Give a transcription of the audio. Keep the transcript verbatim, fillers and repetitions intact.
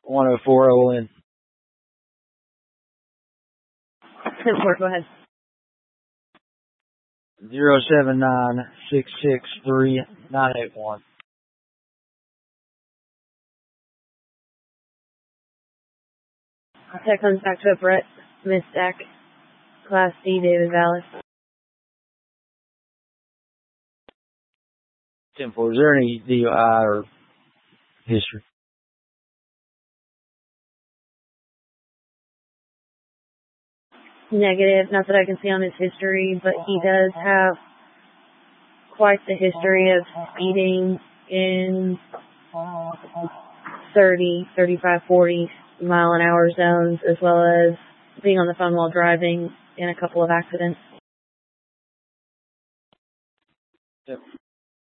one oh four, I will in. ten four, go ahead. Zero seven nine six six three nine eight one. That comes back to a Brett Misstack, Class D, David Vallis. ten four, is there any D U I or history? Negative, not that I can see on his history, but he does have quite the history of speeding in thirty, thirty-five, forty mile an hour zones, as well as being on the phone while driving in a couple of accidents. Yep.